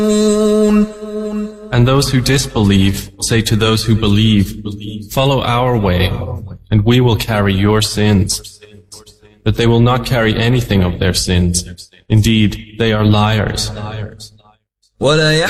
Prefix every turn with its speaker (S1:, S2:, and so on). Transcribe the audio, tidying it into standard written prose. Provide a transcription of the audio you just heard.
S1: And those who disbelieve say to those who believe, follow our way, and we will carry your sins. But they will not carry anything of their sins. Indeed, they are liars.